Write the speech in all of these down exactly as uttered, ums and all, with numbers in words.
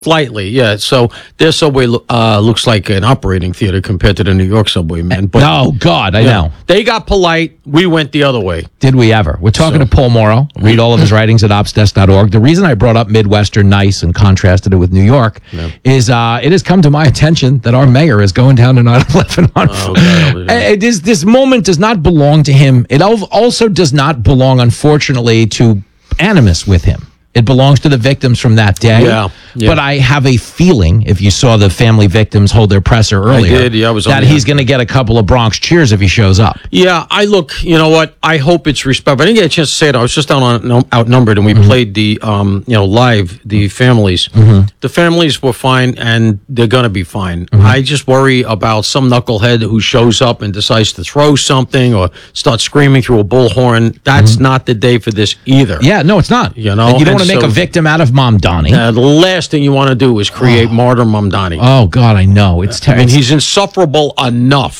Slightly, yeah. So their subway uh, looks like an operating theater compared to the New York subway, man. But oh, God, I yeah, know. They got polite. We went the other way. Did we ever? We're talking So- to Paul Morrow. Read all of his writings at ops desk dot org. The reason I brought up Midwestern nice and contrasted it with New York is uh, it has come to my attention that our mayor is going down to nine eleven on Oh, God. Uh, this, this moment does not belong to him. It al- also does not belong, unfortunately, to animus with him. It belongs to the victims from that day. Yeah, yeah. But I have a feeling, if you saw the family victims hold their presser earlier, did, yeah, I was on that the- he's going to get a couple of Bronx cheers if he shows up. Yeah, I look, you know what? I hope it's respect. I didn't get a chance to say it. I was just down on no, outnumbered, and we Mm-hmm. played the, um, you know, live, the families. Mm-hmm. The families were fine, and they're going to be fine. Mm-hmm. I just worry about some knucklehead who shows up and decides to throw something or start screaming through a bullhorn. That's not the day for this either. Mm-hmm. Yeah, no, it's not. You know, And you don't and want to make so- a victim out of Mom Donnie. Uh, the last thing you want to do is create martyr Mamdani. Oh, God, I know. It's I terrible. mean, he's insufferable enough.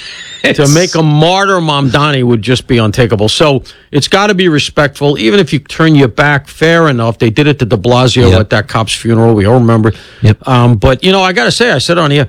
To make a martyr Mamdani would just be untakeable. So it's got to be respectful. Even if you turn your back, fair enough. They did it to de Blasio Yep. at that cop's funeral. We all remember. Yep. Um, but, you know, I got to say, I said on here,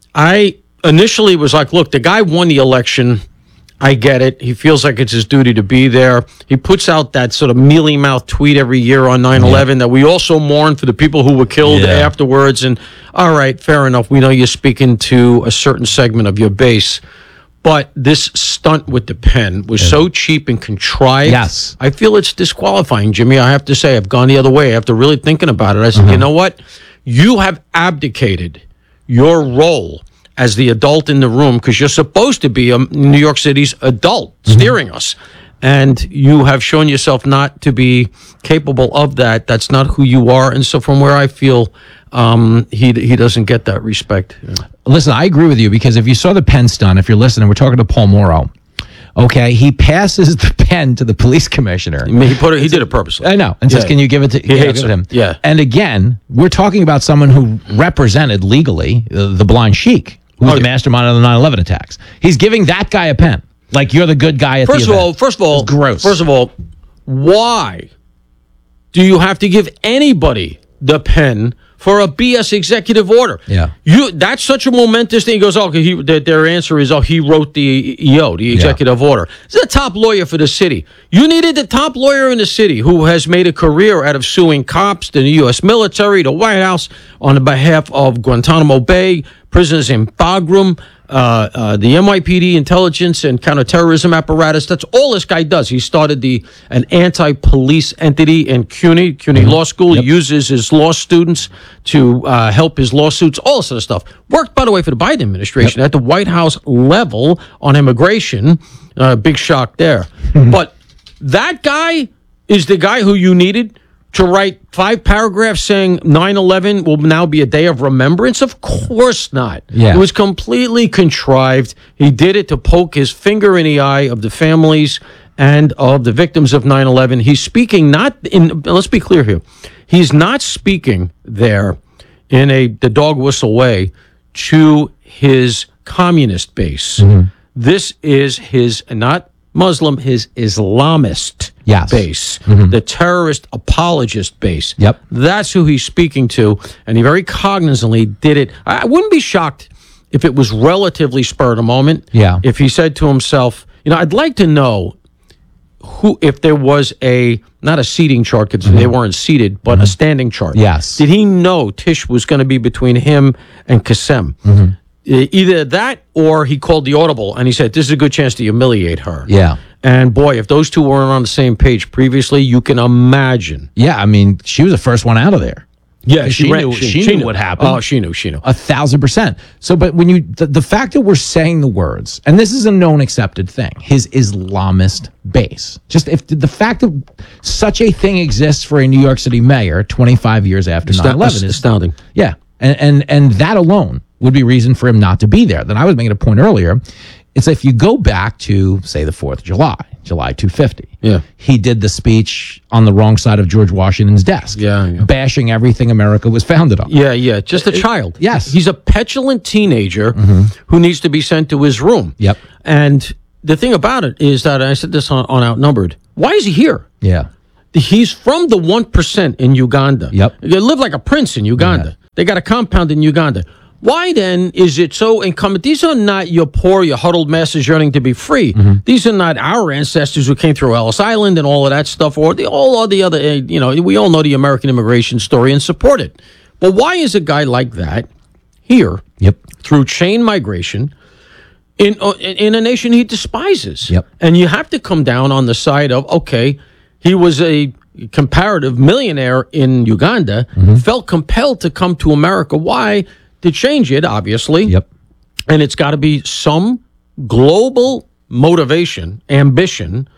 I initially was like, look, the guy won the election. I get it. He feels like it's his duty to be there. He puts out that sort of mealy-mouthed tweet every year on nine eleven that we also mourn for the people who were killed Yeah. afterwards. And, all right, fair enough. We know you're speaking to a certain segment of your base. But this stunt with the pen was so cheap and contrived. Yes. I feel it's disqualifying, Jimmy. I have to say, I've gone the other way after really thinking about it. I said, you know what? You have abdicated your role as the adult in the room because you're supposed to be a New York City's adult steering us. And you have shown yourself not to be capable of that. That's not who you are. And so from where I feel, um, he he doesn't get that respect. Listen, I agree with you because if you saw the pen stunt, if you're listening, we're talking to Paul Morrow. Okay, he passes the pen to the police commissioner. I mean, he put it, he did it purposely. I know. And says, Yeah. can you give it to, He yeah, hates give it to him. him? Yeah. And again, we're talking about someone who represented legally uh, the blind sheik, who was Oh, the yeah. mastermind of the nine eleven attacks. He's giving that guy a pen. Like you're the good guy at First the of event. all, first of all, It's gross. First of all, why do you have to give anybody the pen for a B S executive order? Yeah. You that's such a momentous thing. He goes, oh, he, their, their answer is, oh, he wrote the E O, the executive order. He's the top lawyer for the city. You needed the top lawyer in the city who has made a career out of suing cops, the U S military, the White House on behalf of Guantanamo Bay, prisoners in Bagram, uh, uh, the N Y P D intelligence and counterterrorism apparatus. That's all this guy does. He started the an anti-police entity in CUNY, CUNY Law School. He uses his law students to uh, help his lawsuits, all this sort of stuff. Worked, by the way, for the Biden administration at the White House level on immigration. Uh, big shock there. But that guy is the guy who you needed to write five paragraphs saying nine eleven will now be a day of remembrance? Of course not. Yeah. It was completely contrived. He did it to poke his finger in the eye of the families and of the victims of nine eleven. He's speaking not in, let's be clear here, he's not speaking there in a the dog whistle way to his communist base. This is his, not Muslim, his Islamist Yes. base, the terrorist apologist base. Yep. That's who he's speaking to, and he very cognizantly did it. I I wouldn't be shocked if it was relatively spur of the moment. Yeah. If he said to himself, you know, I'd like to know who, if there was a, not a seating chart, because they weren't seated, but a standing chart. Yes. Did he know Tish was going to be between him and Qasem? E- Either that or he called the audible and he said, this is a good chance to humiliate her. Yeah. And boy, if those two weren't on the same page previously, you can imagine. Yeah, I mean, she was the first one out of there. Yeah, she knew- she knew what happened. Oh, she knew, she knew. A thousand percent. So, but when you, the, the fact that we're saying the words, and this is a known accepted thing, his Islamist base, just if the fact that such a thing exists for a New York City mayor twenty-five years after nine eleven is astounding. Yeah. And, and, and that alone would be reason for him not to be there. Then I was making a point earlier. It's if you go back to, say, the fourth of July, July two fifty. Yeah. He did the speech on the wrong side of George Washington's desk. Yeah, yeah. Bashing everything America was founded on. Yeah, yeah, just a child. yes. He's a petulant teenager who needs to be sent to his room. Yep. And the thing about it is that, I said this on, on Outnumbered, why is he here? Yeah. He's from the one percent in Uganda. Yep. He lived like a prince in Uganda. They got a compound in Uganda. Why then is it so incumbent? These are not your poor, your huddled masses yearning to be free. Mm-hmm. These are not our ancestors who came through Ellis Island and all of that stuff, or the, all of the other, uh, you know, we all know the American immigration story and support it. But why is a guy like that here Yep. through chain migration in, uh, in a nation he despises? Yep. And you have to come down on the side of, okay, he was a comparative millionaire in Uganda, mm-hmm. felt compelled to come to America. Why? To change it, obviously. Yep. And it's got to be some global motivation, ambition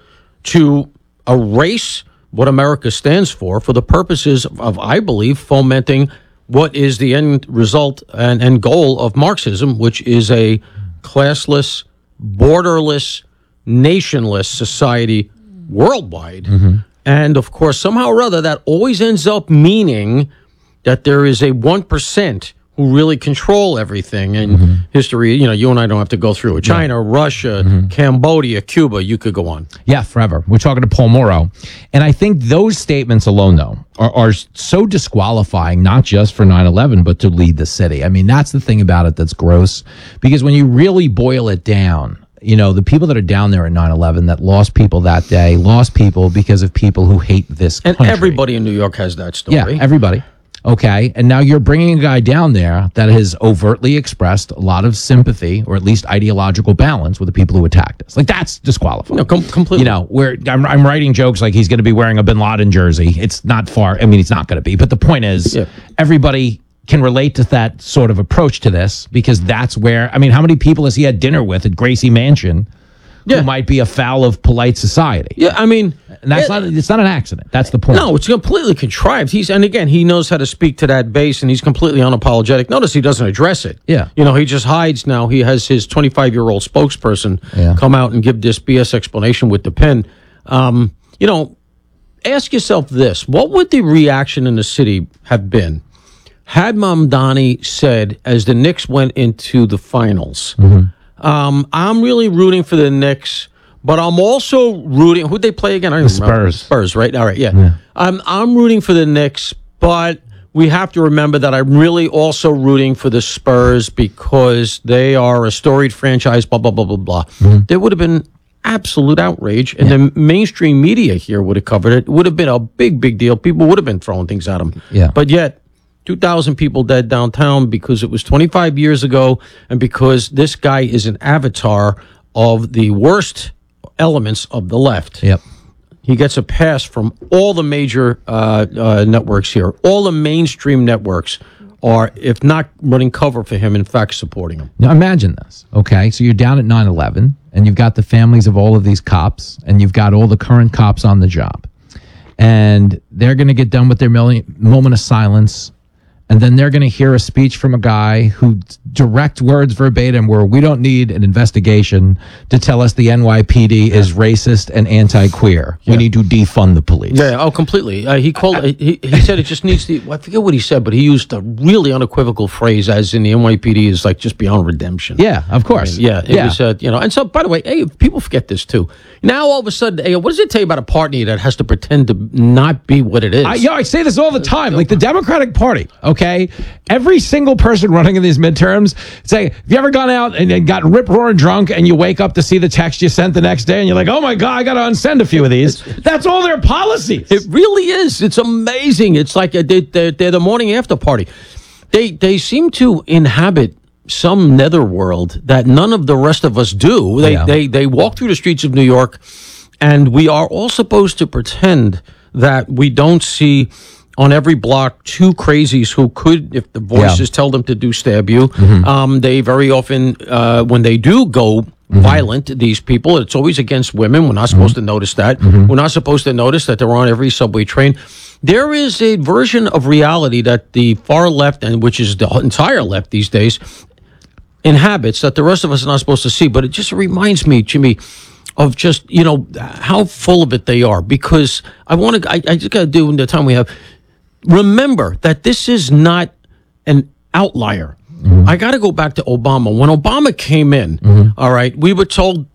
to erase what America stands for for the purposes of, of I believe, fomenting what is the end result and, and goal of Marxism, which is a classless, borderless, nationless society worldwide. Mm-hmm. And, of course, somehow or other, that always ends up meaning that there is a one percent who really control everything. And mm-hmm. history, you know, you and I don't have to go through it. China, yeah. Russia, mm-hmm. Cambodia, Cuba, you could go on. Yeah, forever. We're talking to Paul Mauro. And I think those statements alone, though, are, are so disqualifying, not just for nine eleven, but to lead the city. I mean, that's the thing about it that's gross. Because when you really boil it down, you know, the people that are down there at nine eleven that lost people that day, lost people because of people who hate this country. And everybody in New York has that story. Yeah, everybody. Okay, and now you're bringing a guy down there that has overtly expressed a lot of sympathy, or at least ideological balance, with the people who attacked us. Like, that's disqualifying. No, com- completely. You know, where I'm, I'm writing jokes like he's going to be wearing a Bin Laden jersey. It's not far. I mean, he's not going to be. But the point is, yeah. everybody can relate to that sort of approach to this, because that's where, I mean, how many people has he had dinner with at Gracie Mansion yeah. who might be afoul of polite society? Yeah, I mean... And that's it, not, it's not an accident. That's the point. No, it's completely contrived. He's, and again, he knows how to speak to that base, and he's completely unapologetic. Notice he doesn't address it. Yeah. You know, he just hides now. He has his twenty-five-year-old spokesperson yeah. come out and give this B S explanation with the pen. Um, you know, ask yourself this. What would the reaction in the city have been had Mamdani said, as the Knicks went into the finals, mm-hmm. um, I'm really rooting for the Knicks, but I'm also rooting. Who'd they play again? I don't the remember. Spurs. Spurs, right? All right, yeah. yeah. I'm I'm rooting for the Knicks, but we have to remember that I'm really also rooting for the Spurs because they are a storied franchise. Blah blah blah blah blah. Mm-hmm. There would have been absolute outrage, and yeah. the mainstream media here would have covered it. It would have been a big big deal. People would have been throwing things at them. Yeah. But yet, two thousand people dead downtown because it was twenty-five years ago, and because this guy is an avatar of the worst elements of the left. Yep. He gets a pass from all the major uh, uh, networks here. All the mainstream networks are, if not running cover for him, in fact supporting him. Now imagine this, okay? So you're down at nine eleven, and you've got the families of all of these cops, and you've got all the current cops on the job. And they're going to get done with their million, moment of silence, and then they're going to hear a speech from a guy who direct words verbatim were, we don't need an investigation to tell us the N Y P D yeah. is racist and anti-queer. Yeah. We need to defund the police. Yeah, oh, completely. Uh, he called. Uh, he, he said it just needs to. I forget what he said, but he used a really unequivocal phrase, as in the N Y P D is like just beyond redemption. Yeah, of course. I mean, yeah, it yeah. was. Uh, you know, and so by the way, hey, people forget this too. Now all of a sudden, hey, what does it tell you about a party that has to pretend to not be what it is? I, yo, I say this all the time. Like the Democratic Party, okay? Every single person running in these midterms say, have you ever gone out and, and got rip roaring drunk and you wake up to see the text you sent the next day and you're like, oh my God, I got to unsend a few of these. That's all their policies. It really is. It's amazing. It's like a, they, they're, they're the morning after party. They, they seem to inhabit some netherworld that none of the rest of us do. They, yeah. they, they walk through the streets of New York, and we are all supposed to pretend that we don't see on every block two crazies who could, if the voices yeah. tell them to do, stab you. Mm-hmm. Um, they very often, uh, when they do go mm-hmm. violent, these people, it's always against women. We're not supposed mm-hmm. to notice that. Mm-hmm. We're not supposed to notice that they're on every subway train. There is a version of reality that the far left, and which is the entire left these days, inhabits that the rest of us are not supposed to see. But it just reminds me, Jimmy, of just, you know, how full of it they are. Because I want to, I, I just got to do in the time we have, remember that this is not an outlier. Mm-hmm. I got to go back to Obama. When Obama came in, mm-hmm. all right, we were told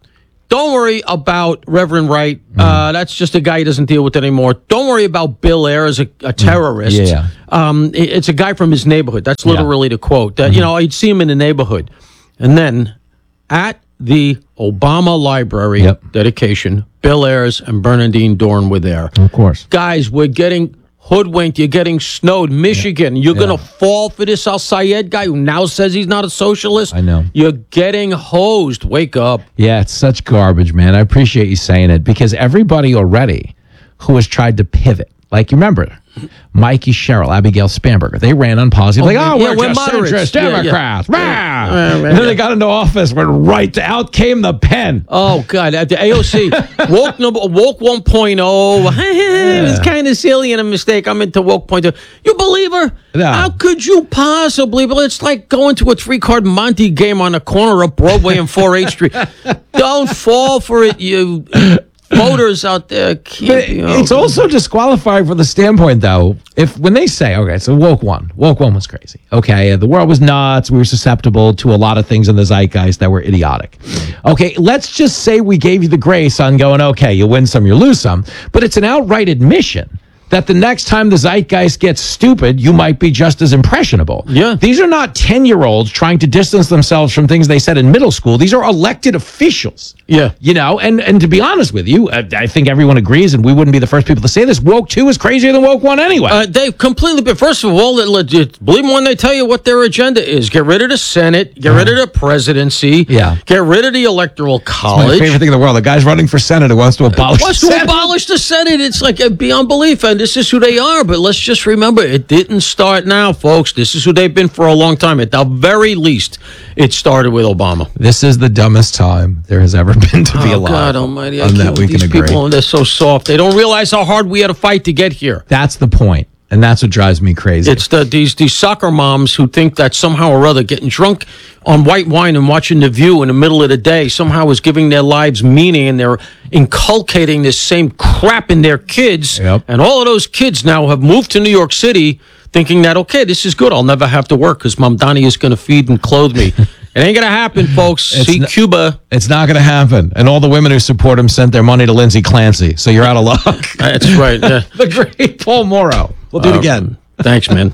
Don't worry about Reverend Wright. Mm. Uh, that's just a guy who doesn't deal with it anymore. Don't worry about Bill Ayers, a, a terrorist. Mm. Yeah. Um, it, it's a guy from his neighborhood. That's literally yeah. the quote. That, mm-hmm. You know, you'd see him in the neighborhood. And then at the Obama Library yep. dedication, Bill Ayers and Bernardine Dorn were there. Of course. Guys, we're getting hoodwinked. You're getting snowed. Michigan, yeah. you're yeah. going to fall for this Al-Sayed guy who now says he's not a socialist. I know. You're getting hosed. Wake up. Yeah, it's such garbage, man. I appreciate you saying it because everybody already who has tried to pivot, like you remember, Mikey Sherrill, Abigail Spanberger, they ran on policy. Oh, like, oh, yeah, we're, we're just moderates. centrist Democrats. Yeah, yeah. Yeah. And then they got into office, went right to, out came the pen. Oh, God. At the A O C, woke, number, woke one point oh. It was kind of silly and a mistake. I'm into woke point oh. You believer? No. How could you possibly? Well, it's like going to a three-card Monte game on the corner of Broadway and four eighth Street. Don't fall for it, you... Voters out there, keep, you know. It's also disqualifying from the standpoint, though, if when they say, okay, so woke one, woke one was crazy. Okay, the world was nuts. We were susceptible to a lot of things in the zeitgeist that were idiotic. Okay, let's just say we gave you the grace on going, okay, you win some, you lose some, but it's an outright admission that the next time the zeitgeist gets stupid, you might be just as impressionable. Yeah. These are not ten-year-olds trying to distance themselves from things they said in middle school. These are elected officials. Yeah. You know, and, and to be honest with you, I, I think everyone agrees, and we wouldn't be the first people to say this, woke two is crazier than woke one anyway. Uh, they completely, but first of all, legit, believe me when they tell you what their agenda is. Get rid of the Senate, get rid of the presidency, yeah. get rid of the Electoral College. It's my favorite thing in the world. The guy's running for Senate who wants to abolish wants the to Senate. abolish the Senate. It's like beyond belief, and this is who they are. But let's just remember, it didn't start now, folks. This is who they've been for a long time. At the very least, it started with Obama. This is the dumbest time there has ever been to be oh, alive. God almighty. I on can't that we these can agree. people, they're so soft. They don't realize how hard we had to fight to get here. That's the point. And that's what drives me crazy. It's the these these soccer moms who think that somehow or other getting drunk on white wine and watching The View in the middle of the day somehow is giving their lives meaning, and they're inculcating this same crap in their kids. Yep. And all of those kids now have moved to New York City thinking that, okay, this is good. I'll never have to work because Mom Donnie is going to feed and clothe me. It ain't going to happen, folks. It's See not, Cuba. It's not going to happen. And all the women who support him sent their money to Lindsay Clancy. So you're out of luck. That's right. Yeah. The great Paul Morrow. We'll do uh, it again. Thanks, man.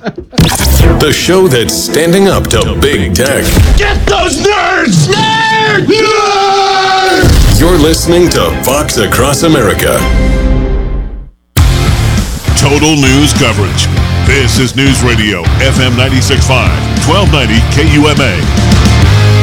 The show that's standing up to big tech. Get those nerds! Nerds! Nerds! You're listening to Fox Across America. Total news coverage. This is News Radio, F M ninety-six point five, twelve ninety K U M A.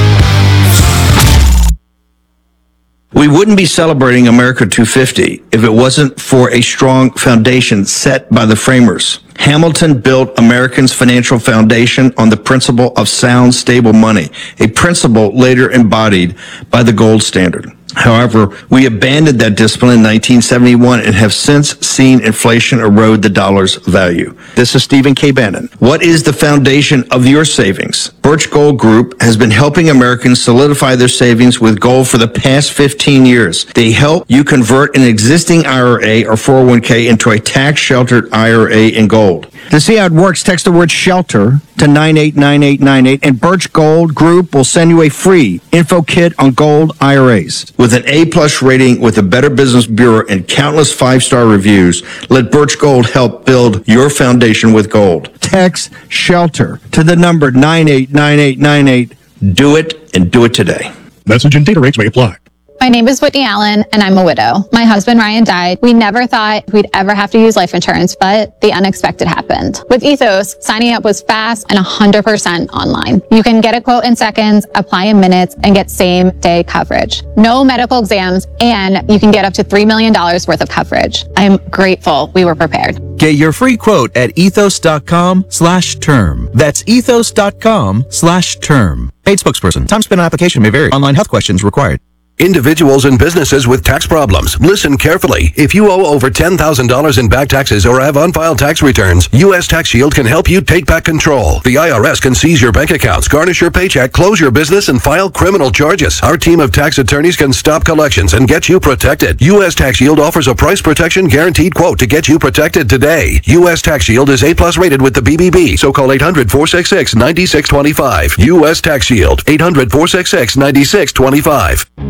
We wouldn't be celebrating America two fifty if it wasn't for a strong foundation set by the framers. Hamilton built Americans' financial foundation on the principle of sound, stable money, a principle later embodied by the gold standard. However, we abandoned that discipline in nineteen seventy-one and have since seen inflation erode the dollar's value. This is Stephen K. Bannon. What is the foundation of your savings? Birch Gold Group has been helping Americans solidify their savings with gold for the past fifteen years. They help you convert an existing I R A or four oh one k into a tax-sheltered I R A in gold. To see how it works, text the word SHELTER to nine eight nine eight nine eight, and Birch Gold Group will send you a free info kit on gold I R As. With an A-plus rating with the Better Business Bureau and countless five-star reviews, let Birch Gold help build your foundation with gold. Text SHELTER to the number nine eight nine eight nine eight. Do it, and do it today. Message and data rates may apply. My name is Whitney Allen, and I'm a widow. My husband, Ryan, died. We never thought we'd ever have to use life insurance, but the unexpected happened. With Ethos, signing up was fast and one hundred percent online. You can get a quote in seconds, apply in minutes, and get same-day coverage. No medical exams, and you can get up to three million dollars worth of coverage. I'm grateful we were prepared. Get your free quote at ethos.com slash term. That's ethos.com slash term. Paid spokesperson. Time spent on application may vary. Online health questions required. Individuals and businesses with tax problems, listen carefully. If you owe over ten thousand dollars in back taxes or have unfiled tax returns, U S Tax Shield can help you take back control. The I R S can seize your bank accounts, garnish your paycheck, close your business, and file criminal charges. Our team of tax attorneys can stop collections and get you protected. U S Tax Shield offers a price protection guaranteed quote to get you protected today. U S Tax Shield is A-plus rated with the B B B, so call eight hundred, four six six, nine six two five. U S Tax Shield, eight hundred, four six six, nine six two five.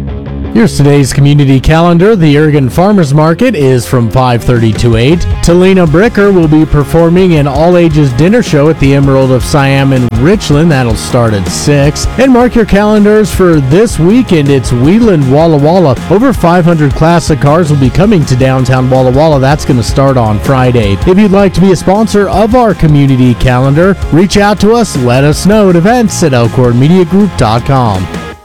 Here's today's community calendar. The Oregon Farmers Market is from five thirty to eight. Talina Bricker will be performing an all-ages dinner show at the Emerald of Siam in Richland. That'll start at six. And mark your calendars for this weekend. It's Wheeland Walla Walla. Over five hundred classic cars will be coming to downtown Walla Walla. That's going to start on Friday. If you'd like to be a sponsor of our community calendar, reach out to us. Let us know at events at elkhorn media group dot com.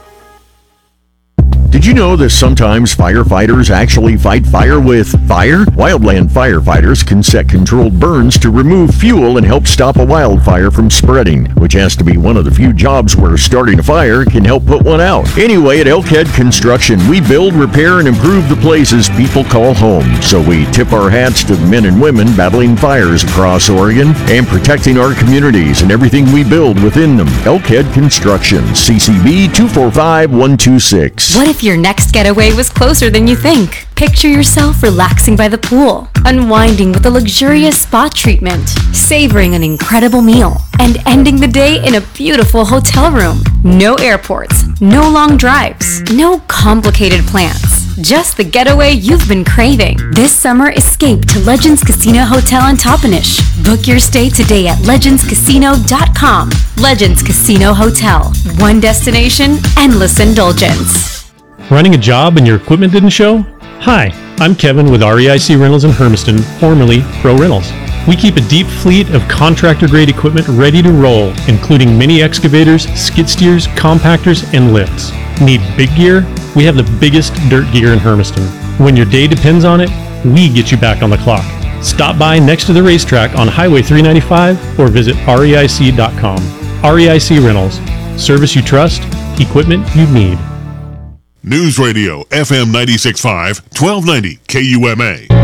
Did you know that sometimes firefighters actually fight fire with fire? Wildland firefighters can set controlled burns to remove fuel and help stop a wildfire from spreading, which has to be one of the few jobs where starting a fire can help put one out. Anyway, at Elkhead Construction, we build, repair, and improve the places people call home. So we tip our hats to the men and women battling fires across Oregon and protecting our communities and everything we build within them. Elkhead Construction, C C B two four five one two six. What if your next getaway was closer than you think? Picture yourself relaxing by the pool, unwinding with a luxurious spa treatment, savoring an incredible meal, and ending the day in a beautiful hotel room. No airports, no long drives, no complicated plans. Just the getaway you've been craving. This summer, escape to Legends Casino Hotel in Toppenish. Book your stay today at legends casino dot com. Legends Casino Hotel. One destination, endless indulgence. Running a job and your equipment didn't show? Hi, I'm Kevin with R E I C Rentals in Hermiston, formerly Pro Rentals. We keep a deep fleet of contractor-grade equipment ready to roll, including mini excavators, skid steers, compactors, and lifts. Need big gear? We have the biggest dirt gear in Hermiston. When your day depends on it, we get you back on the clock. Stop by next to the racetrack on Highway three ninety-five or visit R E I C dot com. R E I C Rentals. Service you trust, equipment you need. News Radio, F M ninety-six point five, twelve ninety K U M A.